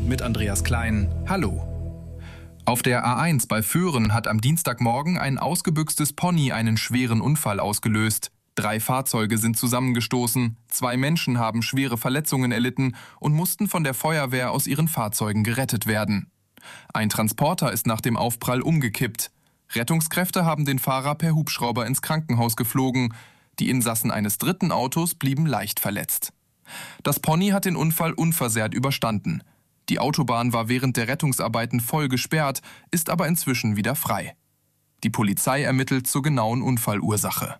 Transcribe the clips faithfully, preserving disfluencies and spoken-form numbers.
mit Andreas Klein. Hallo. Auf der A eins bei Föhren hat am Dienstagmorgen ein ausgebüxtes Pony einen schweren Unfall ausgelöst. Drei Fahrzeuge sind zusammengestoßen, zwei Menschen haben schwere Verletzungen erlitten und mussten von der Feuerwehr aus ihren Fahrzeugen gerettet werden. Ein Transporter ist nach dem Aufprall umgekippt. Rettungskräfte haben den Fahrer per Hubschrauber ins Krankenhaus geflogen. Die Insassen eines dritten Autos blieben leicht verletzt. Das Pony hat den Unfall unversehrt überstanden. Die Autobahn war während der Rettungsarbeiten voll gesperrt, ist aber inzwischen wieder frei. Die Polizei ermittelt zur genauen Unfallursache.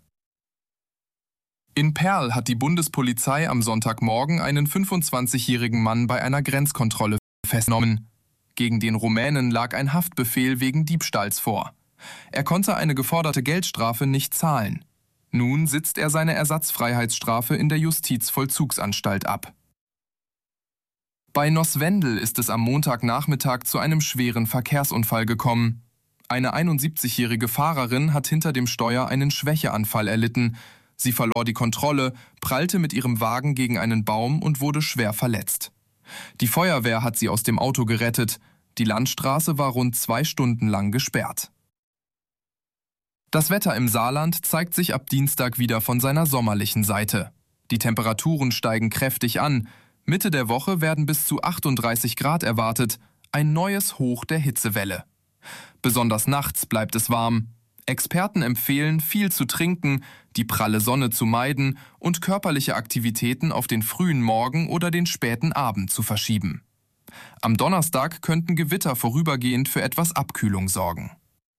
In Perl hat die Bundespolizei am Sonntagmorgen einen fünfundzwanzigjährigen Mann bei einer Grenzkontrolle festgenommen. Gegen den Rumänen lag ein Haftbefehl wegen Diebstahls vor. Er konnte eine geforderte Geldstrafe nicht zahlen. Nun sitzt er seine Ersatzfreiheitsstrafe in der Justizvollzugsanstalt ab. Bei Noswendel ist es am Montagnachmittag zu einem schweren Verkehrsunfall gekommen. Eine einundsiebzigjährige Fahrerin hat hinter dem Steuer einen Schwächeanfall erlitten. Sie verlor die Kontrolle, prallte mit ihrem Wagen gegen einen Baum und wurde schwer verletzt. Die Feuerwehr hat sie aus dem Auto gerettet. Die Landstraße war rund zwei Stunden lang gesperrt. Das Wetter im Saarland zeigt sich ab Dienstag wieder von seiner sommerlichen Seite. Die Temperaturen steigen kräftig an. Mitte der Woche werden bis zu achtunddreißig Grad erwartet, ein neues Hoch der Hitzewelle. Besonders nachts bleibt es warm. Experten empfehlen, viel zu trinken, die pralle Sonne zu meiden und körperliche Aktivitäten auf den frühen Morgen oder den späten Abend zu verschieben. Am Donnerstag könnten Gewitter vorübergehend für etwas Abkühlung sorgen.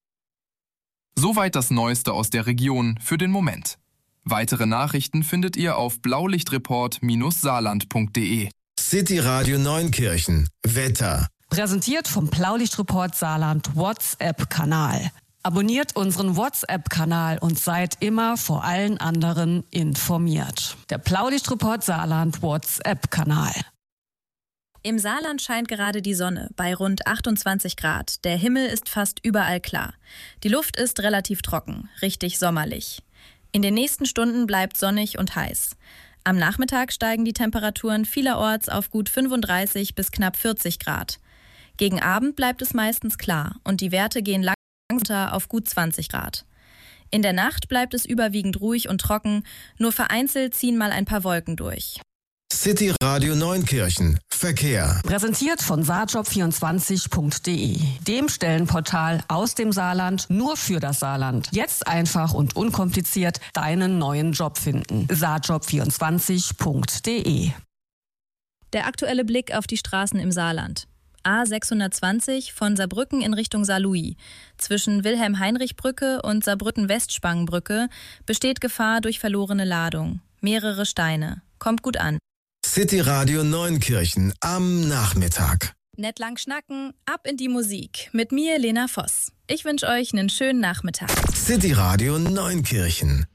Soweit das Neueste aus der Region für den Moment. Weitere Nachrichten findet ihr auf blaulichtreport Bindestrich saarland Punkt de. City Radio Neunkirchen. Wetter. Präsentiert vom Blaulichtreport Saarland WhatsApp-Kanal. Abonniert unseren WhatsApp-Kanal und seid immer vor allen anderen informiert. Der Blaulichtreport Saarland WhatsApp-Kanal. Im Saarland scheint gerade die Sonne bei rund achtundzwanzig Grad. Der Himmel ist fast überall klar. Die Luft ist relativ trocken, richtig sommerlich. In den nächsten Stunden bleibt sonnig und heiß. Am Nachmittag steigen die Temperaturen vielerorts auf gut fünfunddreißig bis knapp vierzig Grad. Gegen Abend bleibt es meistens klar und die Werte gehen langsam runter auf gut zwanzig Grad. In der Nacht bleibt es überwiegend ruhig und trocken, nur vereinzelt ziehen mal ein paar Wolken durch. City Radio Neunkirchen. Verkehr. Präsentiert von saarjob vierundzwanzig Punkt de, dem Stellenportal aus dem Saarland nur für das Saarland. Jetzt einfach und unkompliziert deinen neuen Job finden. saarjob vierundzwanzig Punkt de. Der aktuelle Blick auf die Straßen im Saarland. A sechshundertzwanzig von Saarbrücken in Richtung Saarlouis. Zwischen Wilhelm-Heinrich-Brücke und Saarbrücken-Westspangenbrücke besteht Gefahr durch verlorene Ladung. Mehrere Steine. Kommt gut an. City Radio Neunkirchen am Nachmittag. Nett lang schnacken, ab in die Musik. Mit mir, Lena Voss. Ich wünsche euch einen schönen Nachmittag. City Radio Neunkirchen.